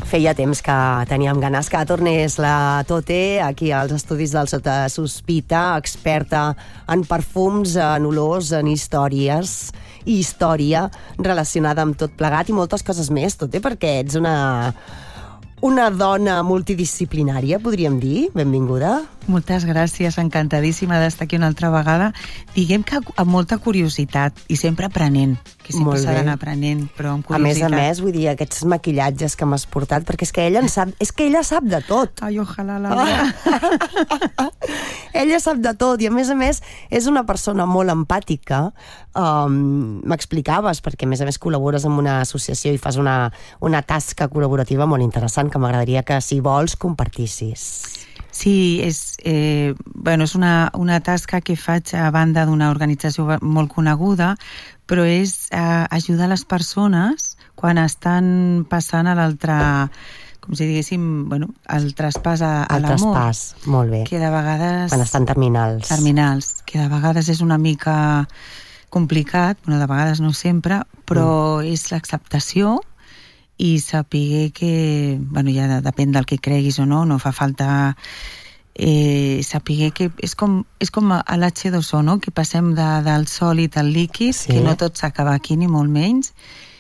Feia temps que teníem ganes que tornés la Tote aquí als estudis del Sota Sospita, experta en perfums, en olors, en històries i història relacionada amb tot plegat i moltes coses més, Tote, perquè ets una dona multidisciplinària, podríem dir. Benvinguda. Moltes gràcies, encantadíssima d'estar aquí una altra vegada. Diguem que amb molta curiositat i sempre aprenent, que sempre s'ha d'anar aprenent, però amb curiositat. A més, vull dir, aquests maquillatges que m'has portat, perquè és que ella sap de tot. Ai, ojalà la meva. Ella sap de tot i a més és una persona molt empàtica. M'explicaves, perquè a més col·labores amb una associació i fas una tasca col·laborativa molt interessant que m'agradaria que, si vols, compartissis. Sí, és una tasca que faig a banda d'una organització molt coneguda, però és ajudar les persones quan estan passant a l'altre, com si diguéssim, el traspàs a l'amor. El traspàs, molt bé. Que de vegades... Quan estan terminals. Terminals, que de vegades és una mica complicat, de vegades no sempre, però és l'acceptació i saber que, ja depèn del que creguis o no fa falta saber que és com a l'H2O, no? Que passem del sòlid al líquid, sí. Que no tot s'acaba aquí ni molt menys,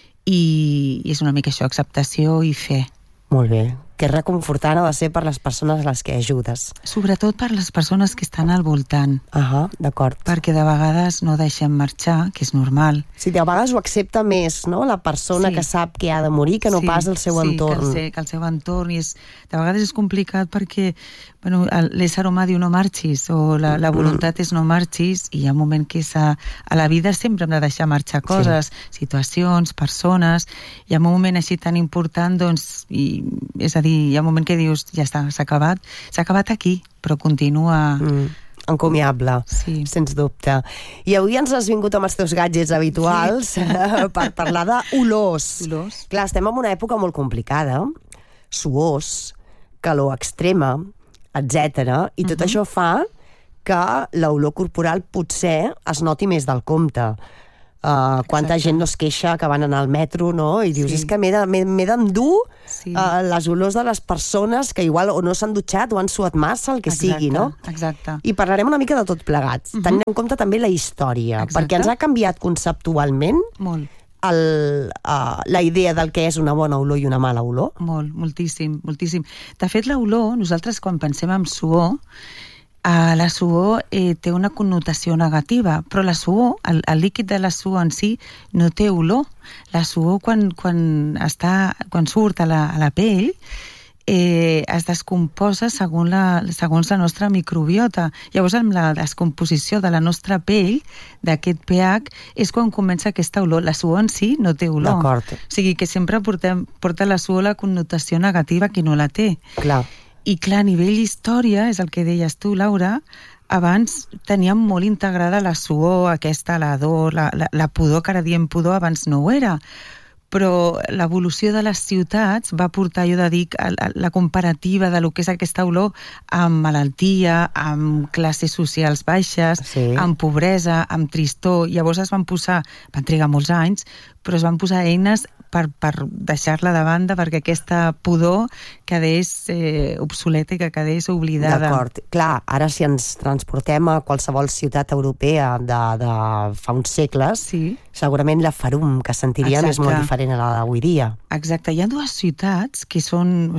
i és una mica això, acceptació i fe. Molt bé. Que reconfortant ha de ser per les persones a les que ajudes. Sobretot per les persones que estan al voltant. D'acord. Perquè de vegades no deixem marxar, que és normal. Sí, de vegades ho accepta més, no?, la persona que sap que ha de morir, que no pas el seu entorn. Sí, que el seu entorn. De vegades és complicat perquè l'ésser humà diu no marxis, o la voluntat és no marxis, i hi ha un moment que a la vida sempre hem de deixar marxar coses, situacions, persones, i en un moment així tan important, doncs, és a dir, hi ha un moment que dius, ja està, s'ha acabat aquí, però continua... Encomiable, sí. Sens dubte. I avui ens has vingut amb els teus gadgets habituals per parlar d'olors. Clar, estem en una època molt complicada, suors, calor extrema, etc. I tot això fa que l'olor corporal potser es noti més del compte. Quanta gent no es queixa que van anar al metro, no? I dius, és que m'he d'endur les olors de les persones que igual o no s'han dutxat o han suat massa, el que sigui, no? Exacte. I parlarem una mica de tot plegat, tenint en compte també la història, perquè ens ha canviat conceptualment molt la idea del que és una bona olor i una mala olor. Molt, moltíssim, moltíssim. De fet, l'olor, nosaltres quan pensem en suor, la suor té una connotació negativa, però la suor, el líquid de la suor en si, no té olor. La suor, quan surt a la pell, es descomposa segons la nostra microbiota. Llavors, amb la descomposició de la nostra pell, d'aquest pH, és quan comença aquesta olor. La suor en si no té olor. D'acord. O sigui que sempre porta la suor la connotació negativa que no la té. Clar. I clar, a nivell història, és el que deies tu, Laura, abans teníem molt integrada la suor, aquesta, l'ador, la pudor, que ara diem pudor, abans no ho era. Però l'evolució de les ciutats va portar, jo dic, la comparativa de lo que és aquesta olor amb malaltia, amb classes socials baixes, amb pobresa, amb tristor. Llavors van trigar molts anys, però es van posar eines per deixar-la de banda perquè aquesta pudor quedés obsoleta i que quedés oblidada. D'acord. Clar, ara si ens transportem a qualsevol ciutat europea de fa uns segles, segurament la farum que sentiríem és molt diferent a la d'avui dia. Exacte. Hi ha dues ciutats que són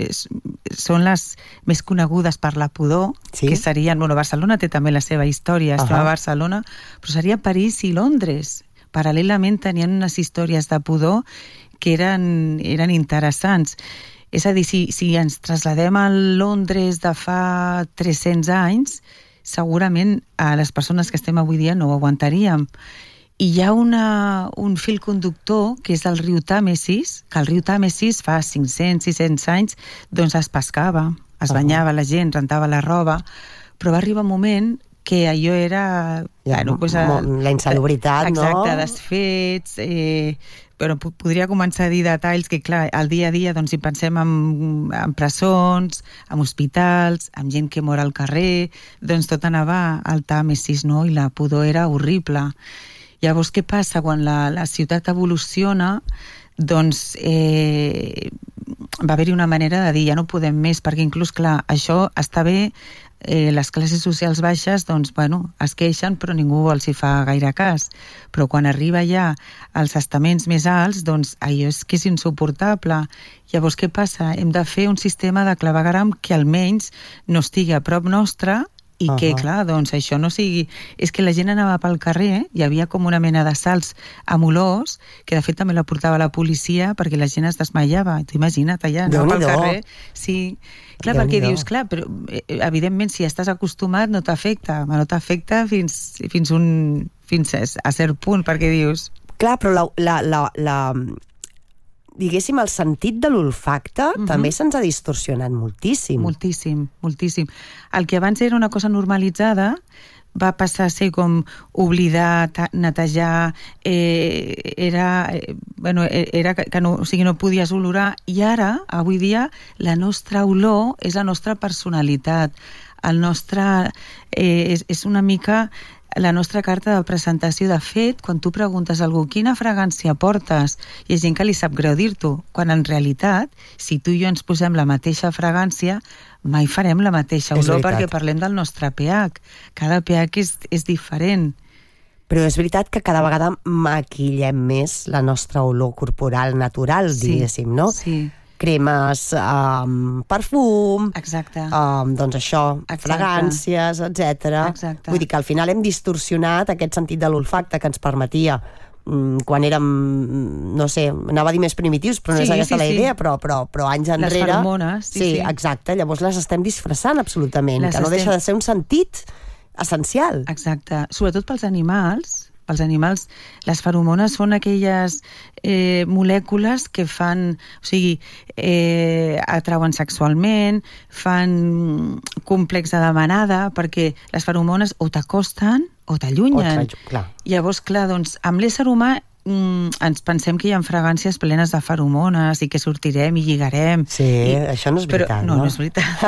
les més conegudes per la pudor, que serien... Barcelona té també la seva història, es troba a Barcelona, però seria París i Londres. Paral·lelament tenien unes històries de pudor que eren interessants. És a dir, si ens trasladem a Londres de fa 300 anys, segurament a les persones que estem avui dia no ho aguantaríem. I hi ha un fil conductor, que és el riu Tàmesis, que el riu Tàmesis fa 500-600 anys doncs es pescava, es banyava la gent, rentava la roba, però va arribar un moment que allò era... la insalubritat, no? Exacte, desfets... Però podria començar a dir detalls que, clar, al dia a dia, doncs, si pensem en presons, en hospitals, en gent que mor al carrer, doncs tot anava al Tàmesis, no? I la pudor era horrible. Llavors, què passa? Quan la ciutat evoluciona, doncs va haver-hi una manera de dir ja no podem més, perquè inclús, clar, això està bé, les classes socials baixes, doncs, bueno, es queixen, però ningú els hi fa gaire cas. Però quan arriba ja als estaments més alts, doncs, allò és que és insuportable. Llavors, què passa? Hem de fer un sistema de clavegueram que almenys no estigui a prop nostre i que, clar, doncs això no sigui... És que la gent anava pel carrer, hi havia com una mena de salts amb olors, que de fet també la portava la policia perquè la gent es desmaiava. Tu imagina't allà, anava pel carrer. Sí, clar, perquè dius, clar, però evidentment si estàs acostumat no t'afecta, fins a cert punt, perquè dius... Clar, però diguéssim, el sentit de l'olfacte també se'ns ha distorsionat moltíssim. Moltíssim. El que abans era una cosa normalitzada va passar a ser com oblidar, netejar, era que no, o sigui, no podies olorar, i ara, avui dia, la nostra olor és la nostra personalitat. El nostre... és una mica... la nostra carta de presentació. De fet, quan tu preguntes a algú quina fragància portes, hi ha gent que li sap greu dir-t'ho, quan en realitat, si tu i jo ens posem la mateixa fragància, mai farem la mateixa olor, perquè parlem del nostre pH. Cada pH és diferent. Però és veritat que cada vegada maquillem més la nostra olor corporal natural, diguéssim, no? Sí. Cremes, perfum, doncs això, fragàncies, etc. Vull dir que al final hem distorsionat aquest sentit de l'olfacte que ens permetia quan érem, no sé, anava a dir més primitius, però no és aquesta la idea, però anys enrere... Les feromones, sí. Exacte, llavors les estem disfressant absolutament, que no deixa de ser un sentit essencial. Exacte, sobretot pels animals. Els animals, les feromones són aquelles molècules que fan, o sigui, atrauen sexualment, fan complex de manada, perquè les feromones o t'acosten o t'allunyen. Llavors, clar, doncs, amb l'ésser humà ens pensem que hi ha fragàncies plenes de feromones i que sortirem i lligarem. Sí, això no és veritat, no? No és veritat.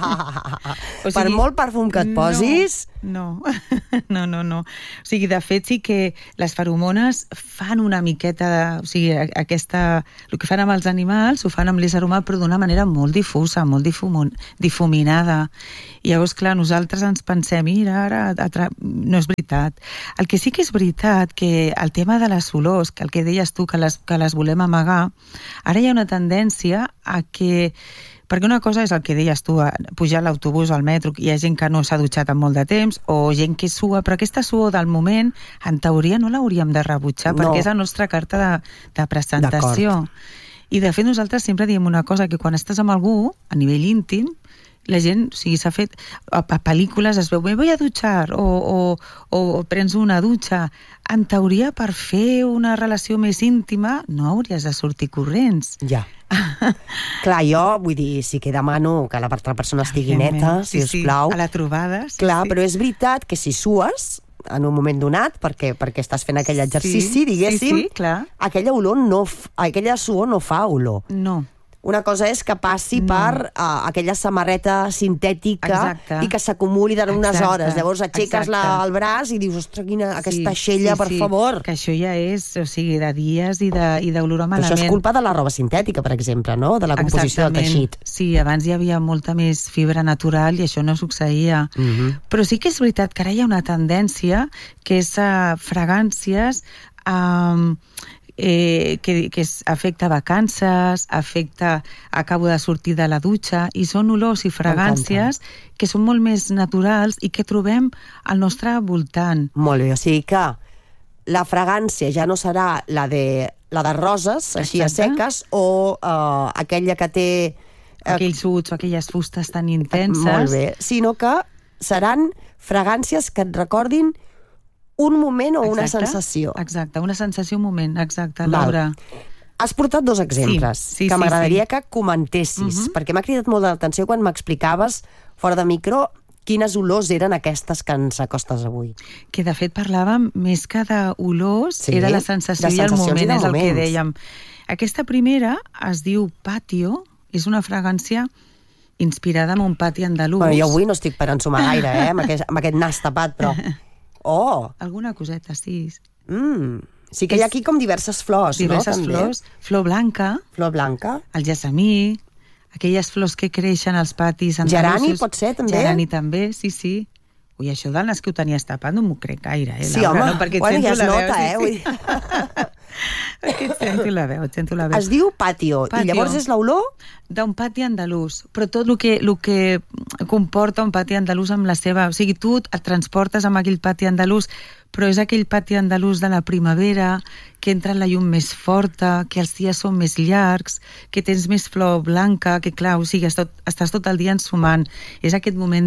Per molt perfum que et posis... No. O sigui, de fet, sí que les feromones fan una miqueta... O sigui, el que fan amb els animals ho fan amb l'ésser humà, però d'una manera molt difusa, molt difuminada. I llavors, clar, nosaltres ens pensem, mira, ara... No és veritat. El que sí que és veritat, que el tema de les olors, que el que deies tu, que les volem amagar, ara hi ha una tendència a que... Perquè una cosa és el que deies tu, pujar a l'autobús o al metro, hi ha gent que no s'ha dutxat en molt de temps, o gent que sua, però aquesta suor del moment, en teoria no l'hauríem de rebutjar, perquè és la nostra carta de presentació. I de fet nosaltres sempre diem una cosa, que quan estàs amb algú, a nivell íntim, la gent, o sigui, s'ha fet a pel·lícules, es veu, me voy a dutxar, o prens una dutxa. En teoria, per fer una relació més íntima, no hauries de sortir corrents. Ja. Clar, jo, vull dir, sí que demano que l'altra persona estigui neta, si us plau. A la trobada. Clar, però és veritat que si sues en un moment donat, perquè estàs fent aquell exercici, diguéssim, aquella suor no fa olor. No. Una cosa és que passi per aquella samarreta sintètica i que s'acumuli durant unes hores. Llavors aixeques el braç i dius, ostres, quina aquesta xella, per favor. Que això ja és, o sigui, de dies i d'olorar malament. Però això és culpa de la roba sintètica, per exemple, no? De la composició del teixit. Sí, abans hi havia molta més fibra natural i això no succeïa. Però sí que és veritat que ara hi ha una tendència que és fragàncies que afecta vacances, acabo de sortir de la dutxa, i són olors i fragàncies que són molt més naturals i que trobem al nostre voltant. Molt bé, o sigui que la fragància ja no serà la de roses, així a seques, o aquella que té... Aquells uts o aquelles fustes tan intenses. Molt bé, sinó que seran fragàncies que et recordin un moment o una sensació. Exacte, una sensació, un moment, exacte, Laura. Has portat dos exemples que m'agradaria que comentessis, perquè m'ha cridat molt l'atenció quan m'explicaves fora de micro quines olors eren aquestes que ens acostes avui. Que de fet parlàvem més que d'olors, era la sensació i el moment, és el que dèiem. Aquesta primera es diu Patio, és una fragància inspirada en un pati andalús. Jo avui no estic per ensumar gaire, amb aquest nas tapat, però... Alguna coseta, sí. Sí que hi ha aquí com diverses flors, diverses no? Flors. Flor blanca. Flor blanca. El gessamí. Aquelles flors que creixen als patis andalusos. Gerani pot ser, també? Gerani també, sí. Ui, això del nas que ho tenies tapat no m'ho crec gaire, Sí, home, no? Perquè bueno, ja es nota, sí. Perquè et sento la veu. Es diu patio, i llavors és l'olor? D'un pati andalús, però tot el que comporta un pati andalús amb la seva... O sigui, tu et transportes amb aquell pati andalús, però és aquell pati andalús de la primavera, que entra la llum més forta, que els dies són més llargs, que tens més flor blanca, que clar, o sigui, estàs tot el dia ensumant. És aquest moment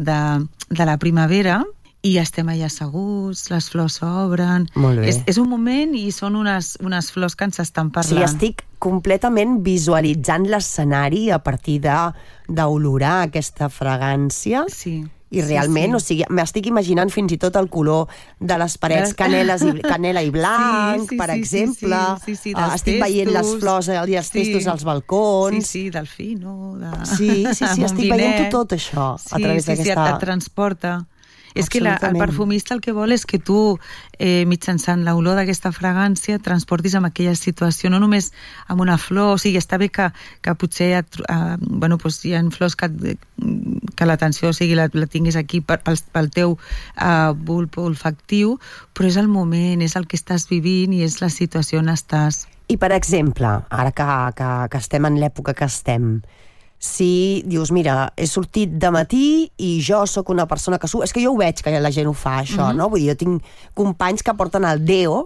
de la primavera i estem allà asseguts, les flors s'obren... Molt bé. És un moment i són unes flors que ens estan parlant. Sí, estic completament visualitzant l'escenari a partir d'olorar aquesta fragància. Sí. I realment, o sigui, m'estic imaginant fins i tot el color de les parets canela i blanc, per exemple. Sí, estic veient les flors i els testos als balcons. Sí, del fino. Sí, estic veient tot això a través d'aquesta... Sí, et transporta. És que el perfumista el que vol és que tu, mitjançant l'olor d'aquesta fragància, transportis en aquella situació, no només amb una flor, o sigui, està bé que potser hi ha flors que l'atenció la tinguis aquí pel teu bulb olfactiu, però és el moment, és el que estàs vivint i és la situació on estàs. I, per exemple, ara que estem en l'època que estem, si dius, mira, he sortit de matí i jo sóc una persona que és que jo ho veig que la gent ho fa, això, no? Vull dir, jo tinc companys que porten el deo,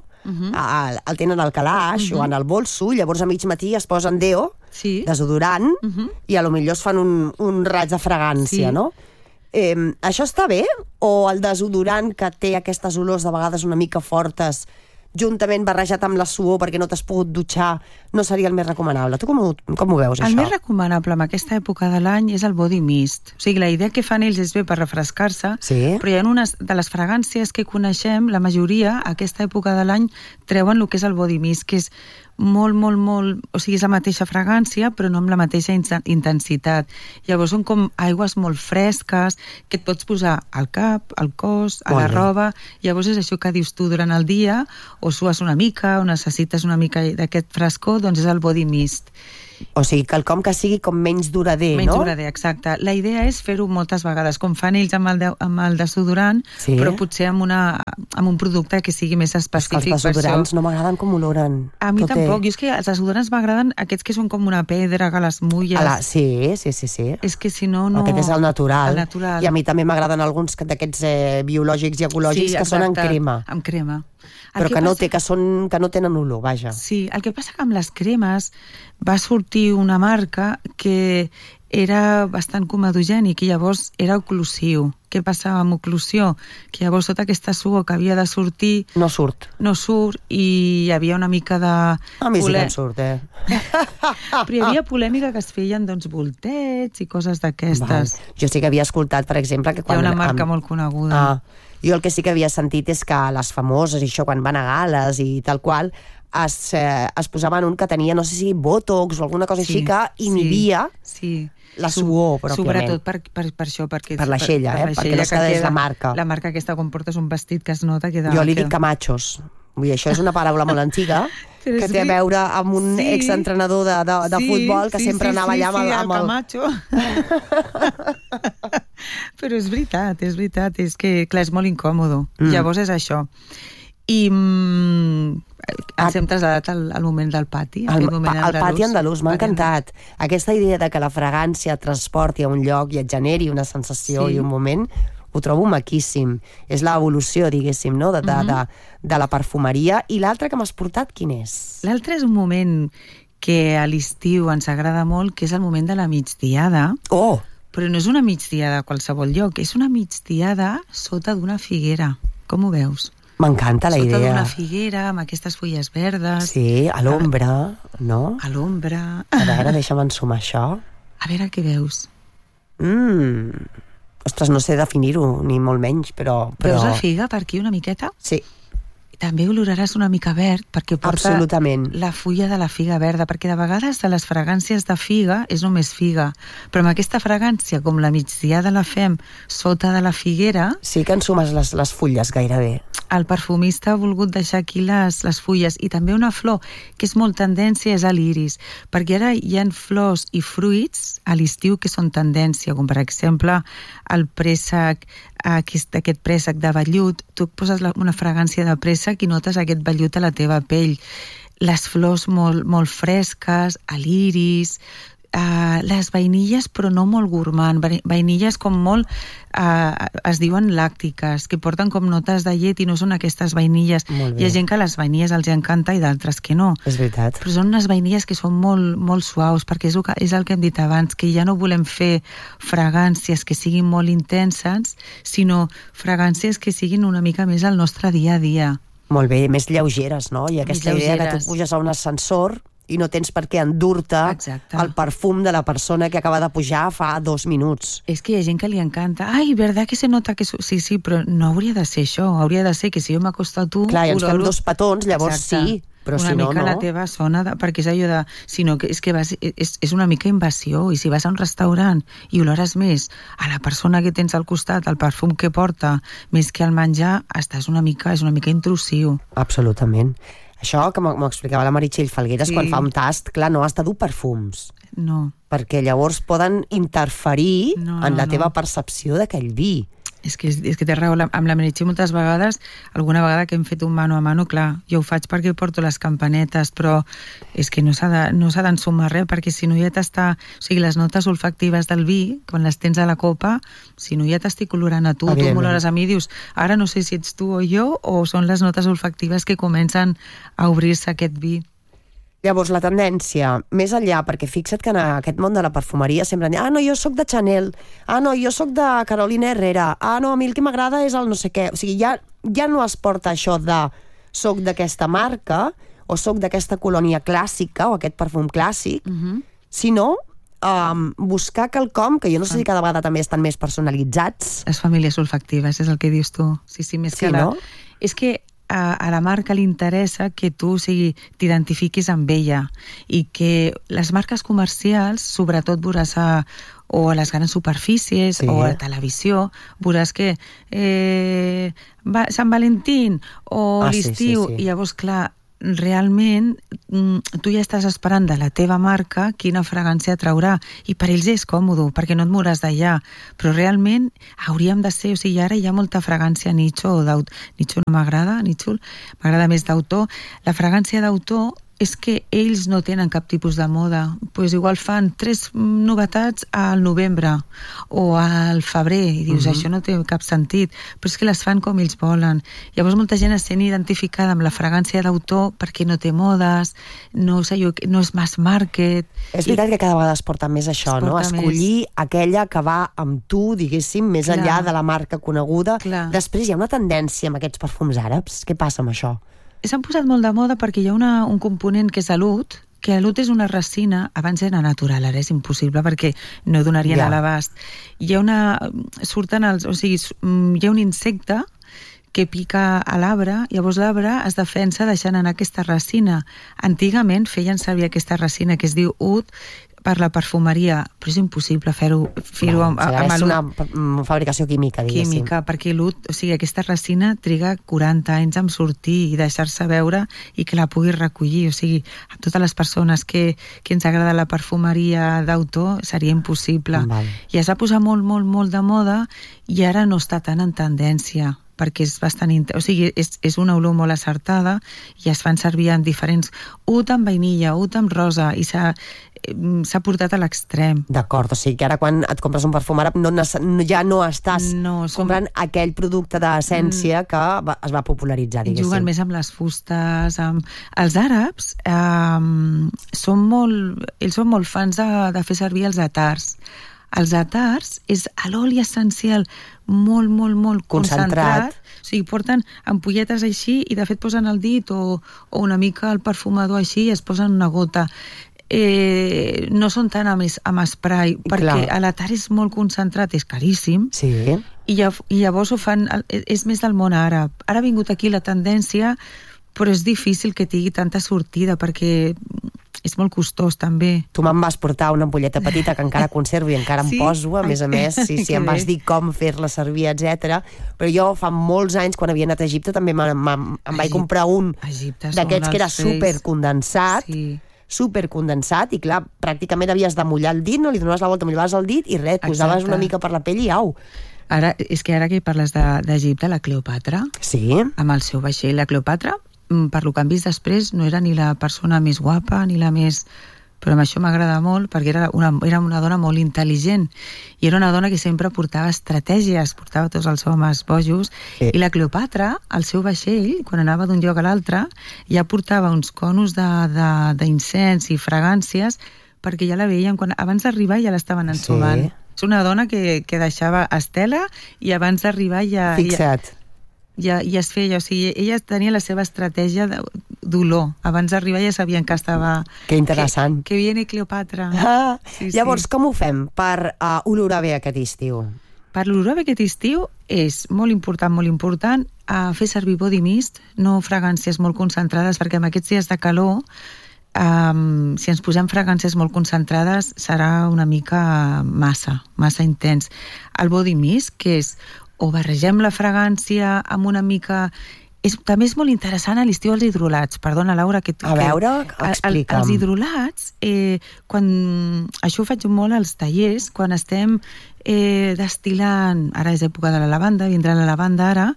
el tenen al calaix o en el bolso, llavors a mig matí es posen deo, desodorant, i a lo millor es fan un raig de fragància, no? Això està bé? O el desodorant que té aquestes olors de vegades una mica fortes, juntament barrejat amb la suor perquè no t'has pogut dutxar, no seria el més recomanable? Tu com ho veus, això? El més recomanable en aquesta època de l'any és el body mist. O sigui, la idea que fan ells és bé per refrescar-se, però hi ha unes de les fragàncies que coneixem, la majoria, a aquesta època de l'any, treuen el que és el body mist, que és molt, o sigui, és la mateixa fragància, però no amb la mateixa intensitat. Llavors són com aigües molt fresques, que et pots posar al cap, al cos, a la roba. Llavors és això que dius tu durant el dia, o sues una mica, o necessites una mica d'aquest frescor, doncs és el body mist. O sigui, quelcom que sigui com menys durader, no? Menys durader, exacte. La idea és fer-ho moltes vegades, com fan ells amb el desodorant, però potser amb un producte que sigui més específic. Els desodorants no m'agraden com oloren. A mi tampoc. Jo és que els desodorants m'agraden aquests que són com una pedra, que les mulles. Sí. És que si no... Aquest és el natural. I a mi també m'agraden alguns d'aquests biològics i ecològics que són en crema. Amb crema. Però que no tenen olor, vaja. Sí, el que passa que amb les cremes va sortir una marca que era bastant comedogènic i llavors era oclusiu. Què passava amb oclusió? Que llavors tota aquesta suor que havia de sortir... No surt i hi havia una mica de... A mi sí que em surt, Però hi havia polèmica que es feien, doncs, voltets i coses d'aquestes. Jo sí que havia escoltat, per exemple, que quan... Hi ha una marca molt coneguda. Jo el que sí que havia sentit és que les famoses, això, quan van a gales i tal qual, es posaven un que tenia, no sé si botox o alguna cosa així, que inhibia la suor, pròpiament. Sobretot per això, perquè... Per l'aixella, perquè no es quedés la marca. La marca aquesta quan portes un vestit que es nota... Jo li dic camachos. Vull dir, això és una paraula molt antiga, que té a veure amb un exentrenador de futbol que sempre anava allà amb el camacho. Però és veritat, és que, clar, és molt incòmodo. Llavors és això. I ens hem traslladat al moment del pati. El pati andalús, m'ha encantat. Aquesta idea de que la fragància et transporti a un lloc i et generi una sensació i un moment, ho trobo maquíssim. És l'evolució, diguéssim, no? de la perfumeria. I l'altre que m'has portat, quin és? L'altre és un moment que a l'estiu ens agrada molt, que és el moment de la migdiada. Però no és una migdiada a qualsevol lloc, és una migdiada sota d'una figuera. Com ho veus? M'encanta la idea. Sota d'una figuera, amb aquestes fulles verdes. Sí, a l'ombra, no? A l'ombra. A veure, deixa'm ensumar això. A veure què veus. Ostres, no sé definir-ho, ni molt menys, però... Veus la figa per aquí una miqueta? Sí. També oloraràs una mica verd, perquè porta la fulla de la figa verda, perquè de vegades de les fragàncies de figa és només figa, però amb aquesta fragància, com la migdiada la fem sota de la figuera... Sí que ensumes les fulles gairebé. el perfumista ha volgut deixar aquí les fulles, i també una flor que és molt tendència és l'iris, perquè ara hi ha flors i fruits a l'estiu que són tendència, com per exemple el préssec, aquest préssec de vellut. Tu poses una fragància de préssec i notes aquest vellut a la teva pell. Les flors molt fresques, l'iris, les vainilles, però no molt gourmand, vainilles com molt es diuen làctiques, que porten com notes de llet i no són aquestes vainilles. Hi ha gent que les vainilles els encanta i d'altres que no. És veritat. Però són unes vainilles que són molt suaus, perquè és el que hem dit abans, que ja no volem fer fragàncies que siguin molt intenses, sinó fragàncies que siguin una mica més al nostre dia a dia. Molt bé, més lleugeres, no? I aquesta idea que tu puges a un ascensor i no tens per què endur-te el perfum de la persona que acaba de pujar fa 2 minuts. És que hi ha gent que li encanta. Ai, verdad que se nota que... Sí, però no hauria de ser això. Hauria de ser que si jo m'acosto a tu... Clar, i ens fem 2 petons, llavors sí, però si no, no. Una mica la teva zona, perquè és allò de... Sinó que és que és una mica invasió, i si vas a un restaurant i olores més a la persona que tens al costat, el perfum que porta, més que al menjar, és una mica intrusiu. Absolutament. Això que m'ho explicava la Meritxell Falgueres, quan fa un tast, clar, no has de dur perfums. No. Perquè llavors poden interferir en la teva percepció d'aquell vi. És que té raó, amb la Meritxell moltes vegades, alguna vegada que hem fet un mano a mano, clar, jo ho faig perquè porto les campanetes, però és que no s'ha d'ensumar res, perquè si no ja t'està... O sigui, les notes olfactives del vi, quan les tens a la copa, si no ja t'estic olorant a tu m'olores a mi, dius, ara no sé si ets tu o jo, o són les notes olfactives que comencen a obrir-se aquest vi. Llavors, la tendència, més enllà, perquè fixa't que en aquest món de la perfumeria sempre diuen, no, jo sóc de Chanel, no, jo sóc de Carolina Herrera, no, a mi el que m'agrada és el no sé què. O sigui, ja no es porta això de soc d'aquesta marca o soc d'aquesta colònia clàssica o aquest perfum clàssic, sinó buscar quelcom, que jo no sé si cada vegada també estan més personalitzats. Les famílies olfactives, és el que dius tu. Sí, més que la... És que a la marca li interessa que tu t'identifiquis amb ella, i que les marques comercials, sobretot veuràs o a les grans superfícies o a la televisió, veuràs que Sant Valentín o l'estiu, i llavors, clar, realment tu ja estàs esperant de la teva marca quina fragància traurà, i per ells és còmode perquè no et mouràs d'allà, però realment hauríem de ser, o sigui, ara hi ha molta fragància nicho o d'autor. Nicho no m'agrada, m'agrada més d'autor. La fragància d'autor és que ells no tenen cap tipus de moda, pues igual fan 3 novetats al novembre o al febrer, i dius, això no té cap sentit, però és que les fan com ells volen. Llavors molta gent es sent identificada amb la fragància d'autor perquè no té modes, no és mass market. És veritat que cada vegada es porta més això, no? Escollir aquella que va amb tu, diguéssim, més enllà de la marca coneguda. Després hi ha una tendència amb aquests perfums àrabs. Què passa amb això? S'han posat molt de moda perquè hi ha un component que és l'oud, que l'oud és una resina, abans era natural, ara és impossible perquè no donarien a l'abast. Hi ha un insecte que pica a l'arbre, llavors l'arbre es defensa deixant anar aquesta resina. Antigament feien servir aquesta resina que es diu oud per la perfumeria, però és impossible fer-ho amb l'oud. És una fabricació química, diguéssim. Química, perquè l'oud, o sigui, aquesta resina triga 40 anys en sortir i deixar-se veure i que la puguis recollir. O sigui, a totes les persones que ens agrada la perfumeria d'autor seria impossible. I es va posar molt de moda i ara no està tan en tendència, perquè és bastant... O sigui, és una olor molt acertada i es fan servir en diferents... Oud amb vainilla, oud amb rosa, i s'ha portat a l'extrem. D'acord, o sigui que ara quan et compres un perfum àrab ja no estàs comprant aquell producte d'essència que es va popularitzar, diguéssim. Juguen més amb les fustes. Els àrabs ells són molt fans de fer servir els atars. Els atars és l'oli essencial molt concentrat. O sigui, porten ampolletes així i de fet posen el dit o una mica el perfumador així i es posen una gota. No són tant amb spray, perquè l'atar és molt concentrat, és caríssim, i llavors ho fan, és més del món àrab. Ara ha vingut aquí la tendència, però és difícil que tingui tanta sortida, perquè és molt costós, també. Tu me'n vas portar una ampolleta petita que encara conservo i encara em poso, a més, sí, em vas dir com fer-la servir, etc. Però jo fa molts anys, quan havia anat a Egipte, també em vaig comprar un d'aquests que era supercondensat, supercondensat, i clar, pràcticament havies de mullar el dit, no li donaves la volta, mullaves el dit i res, posaves una mica per la pell i au. Ara que parles d'Egipte, la Cleopatra, amb el seu vaixell, la Cleopatra, per lo que han vist després, no era ni la persona més guapa, ni la més... Però amb això m'agrada molt, perquè era una dona molt intel·ligent, i era una dona que sempre portava estratègies, portava tots els homes bojos, i la Cleopatra, al seu vaixell, quan anava d'un lloc a l'altre, ja portava uns conos d'incens i fragàncies, perquè ja la veien, abans d'arribar ja l'estaven ensumant. És una dona que deixava estela, i abans d'arribar ja... Fixa't. Ja es feia, o sigui, ella tenia la seva estratègia d'olor. Abans d'arribar ja sabien que estava... Que interessant. Que viene Cleopatra. Llavors, com ho fem per olorar bé aquest estiu? Per olorar bé aquest estiu és molt important fer servir body mist, no fragàncies molt concentrades, perquè en aquests dies de calor, si ens posem fragàncies molt concentrades, serà una mica massa intens. El body mist, que és o barregem la fragància amb una mica... També és molt interessant a l'estiu els hidrolats. Perdona, Laura, A veure, explica'm. Els hidrolats, això ho faig molt als tallers, quan estem destil·lant... Ara és època de la lavanda, vindrà la lavanda ara,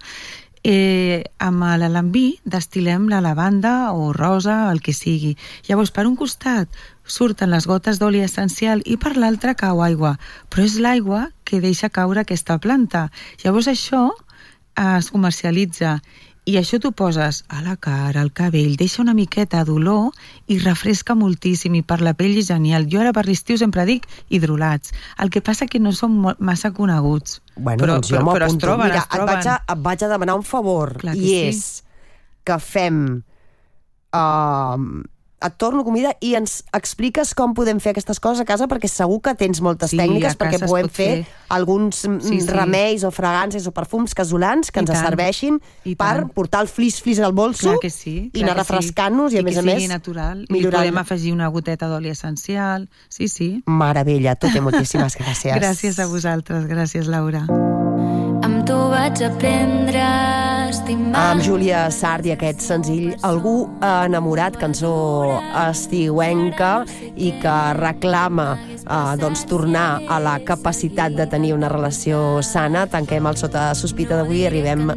amb l'alambí destil·lem la lavanda o rosa, el que sigui. Llavors, per un costat surten les gotes d'oli essencial i per l'altre cau aigua, però és l'aigua que deixa caure aquesta planta. Llavors això es comercialitza i això t'ho poses a la cara, al cabell, deixa una miqueta d'olor i refresca moltíssim, i per la pell és genial. Jo ara per l'estiu sempre dic hidrolats, el que passa que no són massa coneguts. Bueno, doncs jo m'apunto. Mira, et vaig a demanar un favor, i és que fem... et torno comida i ens expliques com podem fer aquestes coses a casa, perquè segur que tens moltes tècniques, perquè podem fer alguns remeis o fragàncies o perfums casolans que ens serveixin per portar el flis al bolso i anar refrescant-nos, i a més a més que sigui natural, i podem afegir una goteta d'oli essencial. Meravella, Tote, moltíssimes gràcies. Gràcies a vosaltres, gràcies, Laura. Amb tu vaig aprendre a estimar. Amb Júlia Sard i aquest senzill Algú enamorat, cançó estiuenca i que reclama tornar a la capacitat de tenir una relació sana. Tanquem el Sota Sospita d'avui i arribem